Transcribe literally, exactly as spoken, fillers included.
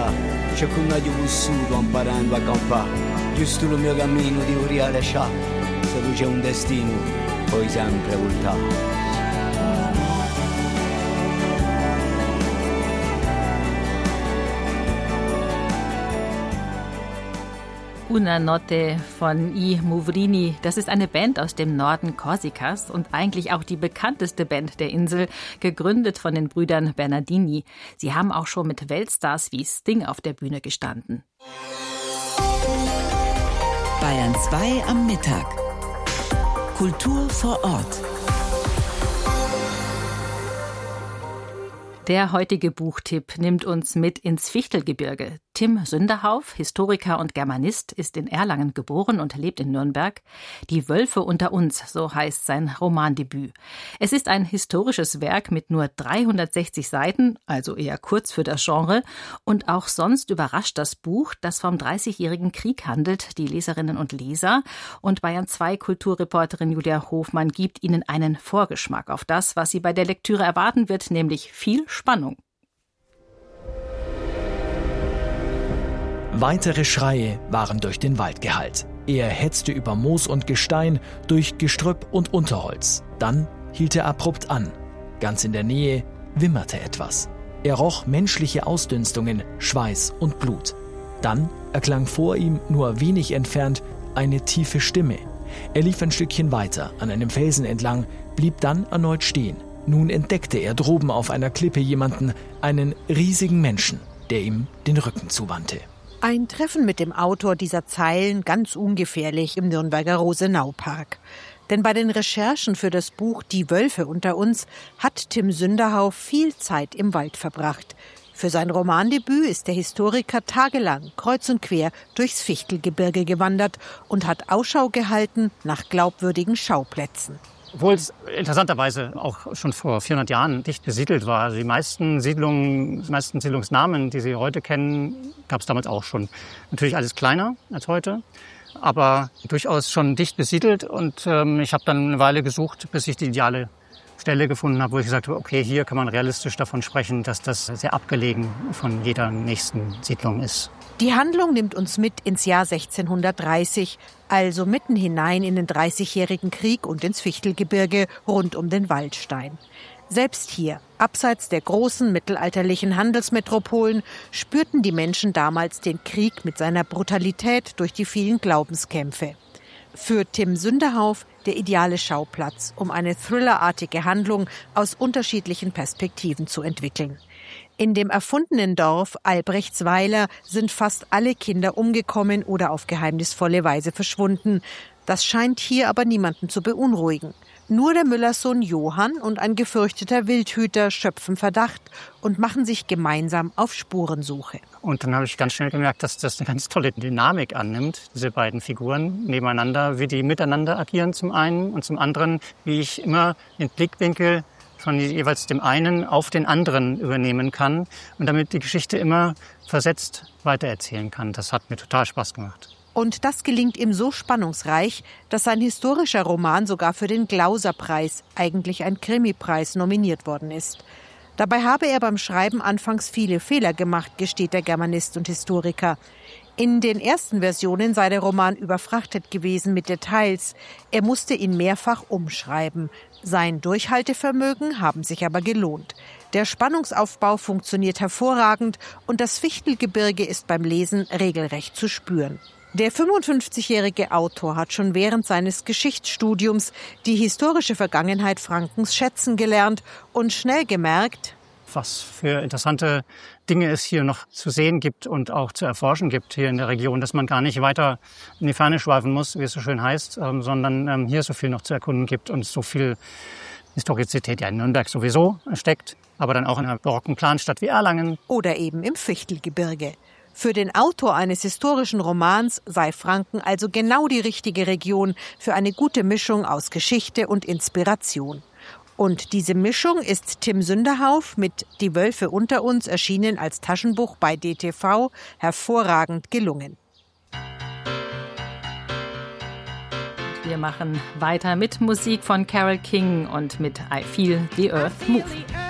lasciare. C'è con un aglio vissuto imparando a campare. Giusto il mio cammino di vorrei lasciare. Se tu c'è un destino, puoi sempre voltare. Una Notte von I. Muvrini. Das ist eine Band aus dem Norden Korsikas und eigentlich auch die bekannteste Band der Insel, gegründet von den Brüdern Bernardini. Sie haben auch schon mit Weltstars wie Sting auf der Bühne gestanden. Bayern zwei am Mittag. Kultur vor Ort. Der heutige Buchtipp nimmt uns mit ins Fichtelgebirge. Tim Sünderhauf, Historiker und Germanist, ist in Erlangen geboren und lebt in Nürnberg. Die Wölfe unter uns, so heißt sein Romandebüt. Es ist ein historisches Werk mit nur dreihundertsechzig Seiten, also eher kurz für das Genre. Und auch sonst überrascht das Buch, das vom Dreißigjährigen Krieg handelt, die Leserinnen und Leser. Und Bayern zwei Kulturreporterin Julia Hofmann gibt Ihnen einen Vorgeschmack auf das, was Sie bei der Lektüre erwarten wird, nämlich viel Spannung. Weitere Schreie waren durch den Wald gehallt. Er hetzte über Moos und Gestein, durch Gestrüpp und Unterholz. Dann hielt er abrupt an. Ganz in der Nähe wimmerte etwas. Er roch menschliche Ausdünstungen, Schweiß und Blut. Dann erklang vor ihm, nur wenig entfernt, eine tiefe Stimme. Er lief ein Stückchen weiter, an einem Felsen entlang, blieb dann erneut stehen. Nun entdeckte er droben auf einer Klippe jemanden, einen riesigen Menschen, der ihm den Rücken zuwandte. Ein Treffen mit dem Autor dieser Zeilen ganz ungefährlich im Nürnberger Rosenau-Park. Denn bei den Recherchen für das Buch Die Wölfe unter uns hat Tim Sünderhauf viel Zeit im Wald verbracht. Für sein Romandebüt ist der Historiker tagelang kreuz und quer durchs Fichtelgebirge gewandert und hat Ausschau gehalten nach glaubwürdigen Schauplätzen. Obwohl es interessanterweise auch schon vor vierhundert Jahren dicht besiedelt war. Also die meisten Siedlungen, die meisten Siedlungsnamen, die Sie heute kennen, gab es damals auch schon. Natürlich alles kleiner als heute, aber durchaus schon dicht besiedelt. Und ähm, ich habe dann eine Weile gesucht, bis ich die ideale Stelle gefunden habe, wo ich gesagt habe, okay, hier kann man realistisch davon sprechen, dass das sehr abgelegen von jeder nächsten Siedlung ist. Die Handlung nimmt uns mit ins Jahr sechzehnhundertdreißig, also mitten hinein in den Dreißigjährigen Krieg und ins Fichtelgebirge rund um den Waldstein. Selbst hier, abseits der großen mittelalterlichen Handelsmetropolen, spürten die Menschen damals den Krieg mit seiner Brutalität durch die vielen Glaubenskämpfe. Für Tim Sünderhauf der ideale Schauplatz, um eine thrillerartige Handlung aus unterschiedlichen Perspektiven zu entwickeln. In dem erfundenen Dorf Albrechtsweiler sind fast alle Kinder umgekommen oder auf geheimnisvolle Weise verschwunden. Das scheint hier aber niemanden zu beunruhigen. Nur der Müllerssohn Johann und ein gefürchteter Wildhüter schöpfen Verdacht und machen sich gemeinsam auf Spurensuche. Und dann habe ich ganz schnell gemerkt, dass das eine ganz tolle Dynamik annimmt, diese beiden Figuren nebeneinander, wie die miteinander agieren zum einen und zum anderen, wie ich immer den Blickwinkel von jeweils dem einen auf den anderen übernehmen kann und damit die Geschichte immer versetzt weitererzählen kann. Das hat mir total Spaß gemacht. Und das gelingt ihm so spannungsreich, dass sein historischer Roman sogar für den Glauser-Preis, eigentlich ein Krimi-Preis, nominiert worden ist. Dabei habe er beim Schreiben anfangs viele Fehler gemacht, gesteht der Germanist und Historiker. In den ersten Versionen sei der Roman überfrachtet gewesen mit Details. Er musste ihn mehrfach umschreiben. Sein Durchhaltevermögen haben sich aber gelohnt. Der Spannungsaufbau funktioniert hervorragend und das Fichtelgebirge ist beim Lesen regelrecht zu spüren. Der fünfundfünfzigjährige Autor hat schon während seines Geschichtsstudiums die historische Vergangenheit Frankens schätzen gelernt und schnell gemerkt, was für interessante Dinge es hier noch zu sehen gibt und auch zu erforschen gibt hier in der Region, dass man gar nicht weiter in die Ferne schweifen muss, wie es so schön heißt, ähm, sondern ähm, hier so viel noch zu erkunden gibt und so viel Historizität ja in Nürnberg sowieso steckt, aber dann auch in einer barocken Planstadt wie Erlangen. Oder eben im Fichtelgebirge. Für den Autor eines historischen Romans sei Franken also genau die richtige Region für eine gute Mischung aus Geschichte und Inspiration. Und diese Mischung ist Tim Sünderhauf mit Die Wölfe unter uns, erschienen als Taschenbuch bei D T V, hervorragend gelungen. Wir machen weiter mit Musik von Carole King und mit I Feel the Earth Move.